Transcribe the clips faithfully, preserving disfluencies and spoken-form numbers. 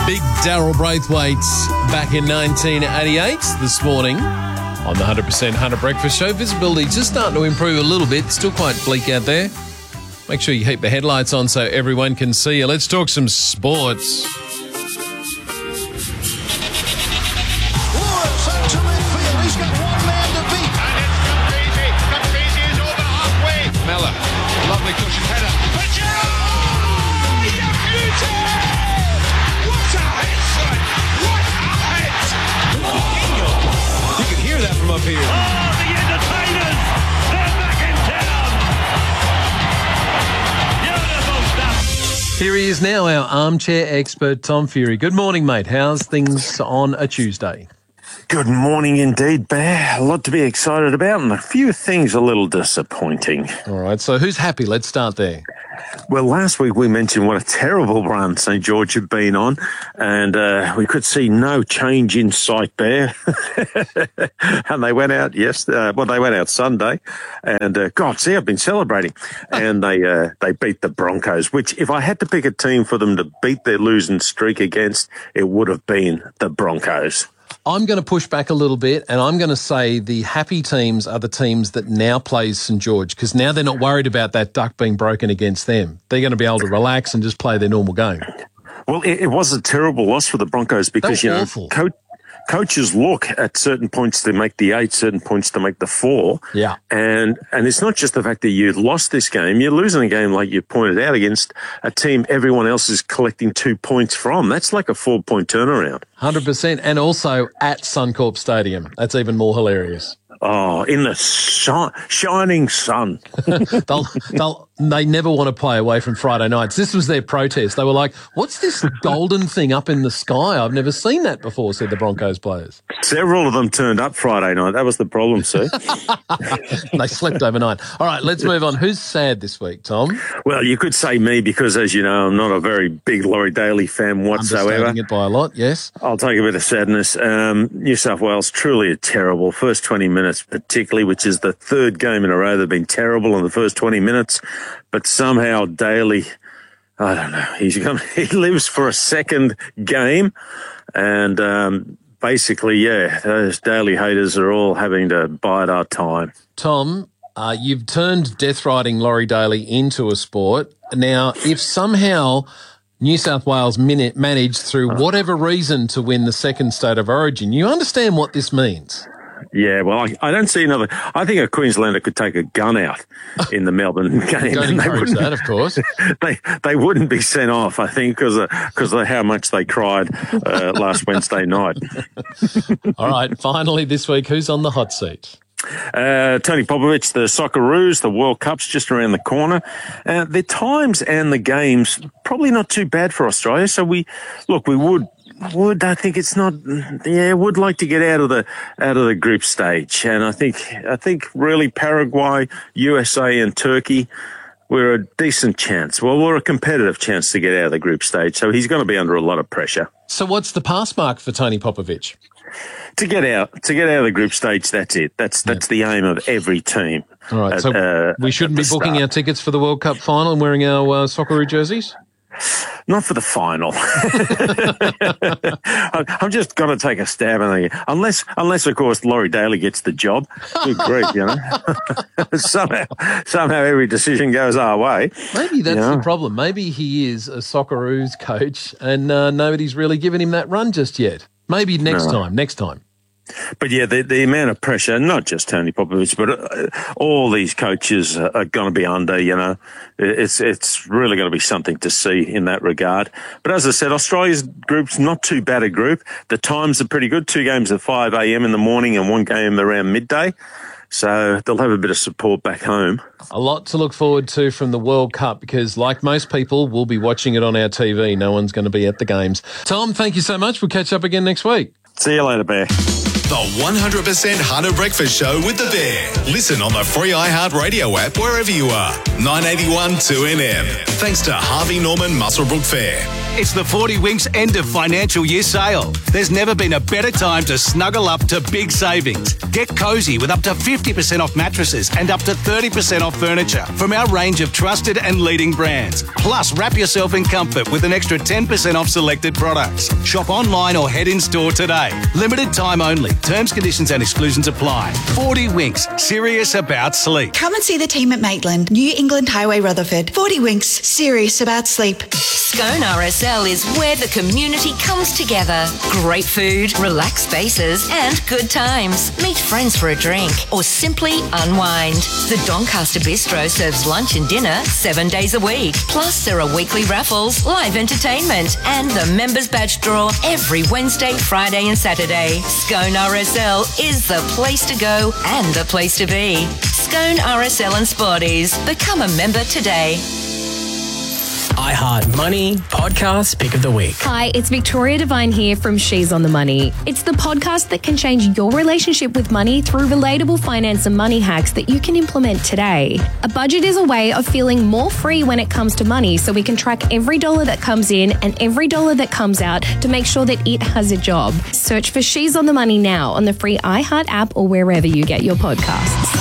Big Daryl Braithwaite back in nineteen eighty-eight this morning on the one hundred percent Hunter Breakfast Show. Visibility just starting to improve a little bit. Still quite bleak out there. Make sure you keep the headlights on so everyone can see you. Let's talk some sports. Up here. Oh, the entertainers! They're back in town! Beautiful stuff! Here he is now, our armchair expert, Tom Fury. Good morning, mate. How's things on a Tuesday? Good morning indeed, Bear. A lot to be excited about and a few things a little disappointing. All right, so who's happy? Let's start there. Well, last week we mentioned what a terrible run Saint George had been on, and uh, we could see no change in sight, Bear. And they went out yesterday, uh, well, they went out Sunday, and uh, God, see, I've been celebrating. And they uh, they beat the Broncos, which if I had to pick a team for them to beat their losing streak against, it would have been the Broncos. I'm going to push back a little bit, and I'm going to say the happy teams are the teams that now plays Saint George, because now they're not worried about that duck being broken against them. They're going to be able to relax and just play their normal game. Well, it, it was a terrible loss for the Broncos because, you know, coach, coaches look at certain points to make the eight, certain points to make the four. Yeah. And and it's not just the fact that you lost this game. You're losing a game, like you pointed out, against a team everyone else is collecting two points from. That's like a four-point turnaround. one hundred percent. And also at Suncorp Stadium. That's even more hilarious. Oh, in the shi- shining sun. they'll, they'll, they never want to play away from Friday nights. This was their protest. They were like, what's this golden thing up in the sky? I've never seen that before, said the Broncos players. Several of them turned up Friday night. That was the problem, sir. They slept overnight. All right, let's move on. Who's sad this week, Tom? Well, you could say me because, as you know, I'm not a very big Laurie Daly fan whatsoever. Understanding it by a lot, yes. I'll take a bit of sadness. Um, New South Wales, truly a terrible first twenty minutes, particularly, which is the third game in a row they've been terrible in the first twenty minutes. But somehow Daly, I don't know, he's gonna, he lives for a second game. And um, basically, yeah, those Daly haters are all having to bide our time. Tom, uh, you've turned death riding Laurie Daly into a sport. Now, if somehow New South Wales minute managed through whatever reason to win the second State of Origin, you understand what this means. Yeah, well, I, I don't see another. I think a Queenslander could take a gun out in the Melbourne game. Don't encourage that, of course. They they wouldn't be sent off, I think, because of, because of how much they cried uh, last Wednesday night. All right, finally this week, who's on the hot seat? Uh, Tony Popovic, the Socceroos, the World Cup's just around the corner. Uh, the times and the games probably not too bad for Australia. So we look, we would. Would I think it's not? Yeah, would like to get out of the out of the group stage, and I think I think really Paraguay, U S A, and Turkey, we're a decent chance. Well, we're a competitive chance to get out of the group stage. So he's going to be under a lot of pressure. So what's the pass mark for Tony Popovic? To get out, to get out of the group stage. That's it. That's that's yeah. the aim of every team. All right. At, so uh, we shouldn't be booking start. our tickets for the World Cup final and wearing our uh, Socceroo jerseys. Not for the final. I'm just going to take a stab at it. Unless, unless, of course, Laurie Daly gets the job. Good grief, you know. somehow, somehow every decision goes our way. Maybe that's you know? the problem. Maybe he is a Socceroos coach and uh, nobody's really given him that run just yet. Maybe next no. time, next time. But, yeah, the, the amount of pressure, not just Tony Popovic, but uh, all these coaches are going to be under, you know. It's it's really going to be something to see in that regard. But as I said, Australia's group's not too bad a group. The times are pretty good. Two games at five a.m. in the morning and one game around midday. So they'll have a bit of support back home. A lot to look forward to from the World Cup because, like most people, we'll be watching it on our T V. No one's going to be at the games. Tom, thank you so much. We'll catch up again next week. See you later, Bear. The one hundred percent Hunter Breakfast Show with the Bear. Listen on the free iHeartRadio app wherever you are. nine eighty-one two N M. Thanks to Harvey Norman Muswellbrook Fair. It's the forty Winks end of financial year sale. There's never been a better time to snuggle up to big savings. Get cosy with up to fifty percent off mattresses and up to thirty percent off furniture from our range of trusted and leading brands. Plus, wrap yourself in comfort with an extra ten percent off selected products. Shop online or head in store today. Limited time only. Terms, conditions and exclusions apply. forty Winks. Serious about sleep. Come and see the team at Maitland, New England Highway, Rutherford. forty Winks. Serious about sleep. Scone R S L is where the community comes together. Great food, relaxed spaces, and good times. Meet friends for a drink or simply unwind. The Doncaster Bistro serves lunch and dinner seven days a week. Plus, there are weekly raffles, live entertainment, and the members badge draw every Wednesday, Friday, and Saturday. Scone R S L is the place to go and the place to be. Scone R S L and Sporties. Become a member today. iHeart Money Podcast Pick of the Week. Hi, it's Victoria Devine here from She's on the Money. It's the podcast that can change your relationship with money through relatable finance and money hacks that you can implement today. A budget is a way of feeling more free when it comes to money, so we can track every dollar that comes in and every dollar that comes out to make sure that it has a job. Search for She's on the Money now on the free iHeart app or wherever you get your podcasts.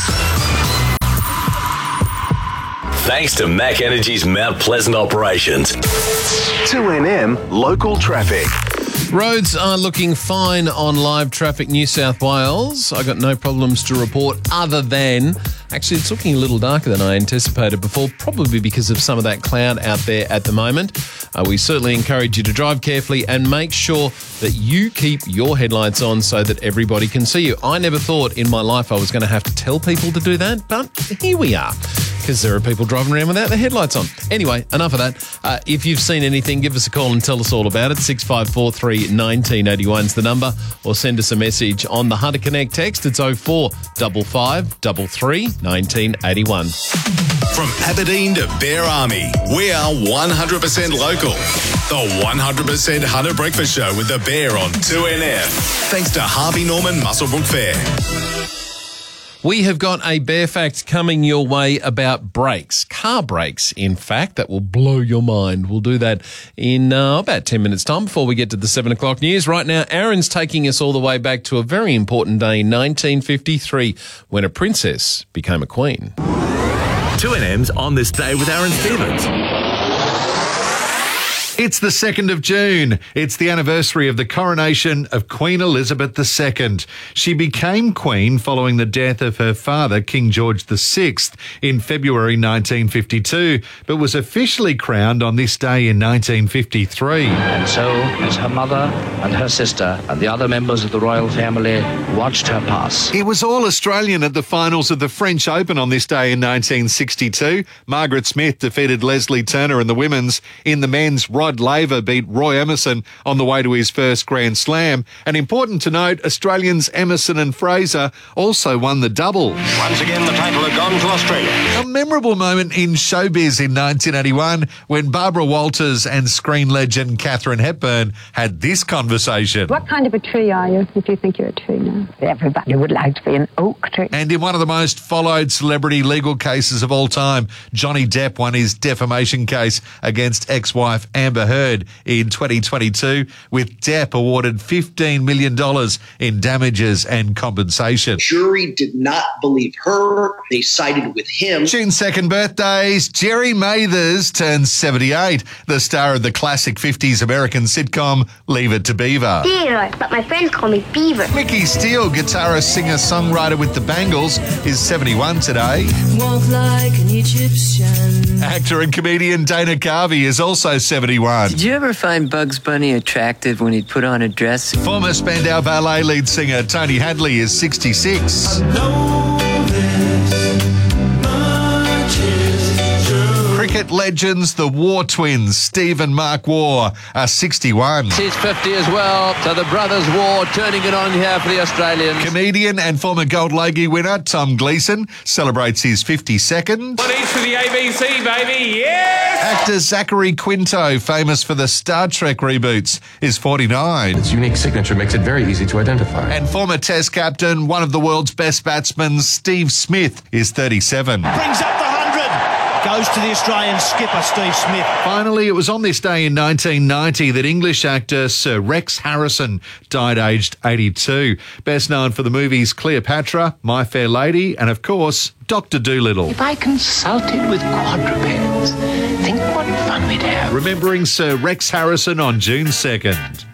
Thanks to Mac Energy's Mount Pleasant operations. two N M local traffic. Roads are looking fine on Live Traffic New South Wales. I got no problems to report other than, actually it's looking a little darker than I anticipated before, probably because of some of that cloud out there at the moment. Uh, we certainly encourage you to drive carefully and make sure that you keep your headlights on so that everybody can see you. I never thought in my life I was going to have to tell people to do that, but here we are. Because there are people driving around without their headlights on. Anyway, enough of that. Uh, if you've seen anything, give us a call and tell us all about it. six five four three, one nine eight one is the number. Or send us a message on the Hunter Connect text. It's oh four five five three three, one nine eight one. From Aberdeen to Bear Army, we are one hundred percent local. The one hundred percent Hunter Breakfast Show with the Bear on two N F. Thanks to Harvey Norman Muswellbrook Fair. We have got a bear fact coming your way about brakes, car brakes, in fact, that will blow your mind. We'll do that in uh, about ten minutes' time before we get to the seven o'clock news. Right now, Aaron's taking us all the way back to a very important day in nineteen fifty-three when a princess became a queen. two N M's on this day with Aaron Stevens. It's the second of June. It's the anniversary of the coronation of Queen Elizabeth the Second. She became queen following the death of her father, King George the Sixth, in February nineteen fifty-two, but was officially crowned on this day in nineteen fifty-three. And so, as her mother and her sister and the other members of the royal family watched her pass. It was all Australian at the finals of the French Open on this day in nineteen sixty-two. Margaret Smith defeated Leslie Turner in the women's. In the men's, Rod Laver beat Roy Emerson on the way to his first Grand Slam. And important to note, Australians Emerson and Fraser also won the double. Once again, the title had gone to Australia. A memorable moment in showbiz in nineteen eighty-one when Barbara Walters and screen legend Katharine Hepburn had this conversation. What kind of a tree are you if you think you're a tree now? Everybody would like to be an oak tree. And in one of the most followed celebrity legal cases of all time, Johnny Depp won his defamation case against ex-wife Amber Heard in twenty twenty-two, with Depp awarded fifteen million dollars in damages and compensation. Jury did not believe her. They sided with him. June second birthdays. Jerry Mathers turns seventy-eight, the star of the classic fifties American sitcom Leave It to Beaver. Theodore, but my friends call me Beaver. Mickey Steele, guitarist, singer, songwriter with the Bangles, is seventy-one today. Walk like an Egyptian. Actor and comedian Dana Carvey is also seventy-one. Did you ever find Bugs Bunny attractive when he'd put on a dress? Former Spandau Ballet lead singer Tony Hadley is sixty-six. Cricket legends, the War twins, Steve and Mark Waugh, are sixty-one. He's fifty as well, so the brothers Waugh turning it on here for the Australians. Comedian and former Gold Logie winner Tom Gleeson celebrates his fifty-second. One each for the A B C, baby, yes! Actor Zachary Quinto, famous for the Star Trek reboots, is forty-nine. Its unique signature makes it very easy to identify. And former Test captain, one of the world's best batsmen, Steve Smith, is thirty-seven. Brings up the hundred. goes to the Australian skipper, Steve Smith. Finally, it was on this day in nineteen ninety that English actor Sir Rex Harrison died aged eighty-two. Best known for the movies Cleopatra, My Fair Lady, and of course, Doctor Dolittle. If I consulted with quadrupeds, think what fun we'd have. Remembering Sir Rex Harrison on June second.